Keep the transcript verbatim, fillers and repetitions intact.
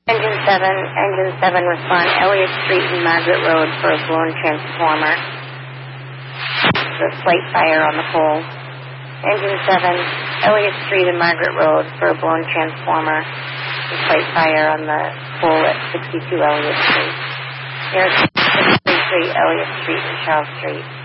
Engine seven, Engine seven, respond Elliott Street and Margaret Road for a blown transformer. The slight fire on the pole. Engine seven, Elliott Street and Margaret Road for a blown transformer. The slight fire on the pole at sixty-two Elliott Street. Near six three three Elliott Street and Charles Street.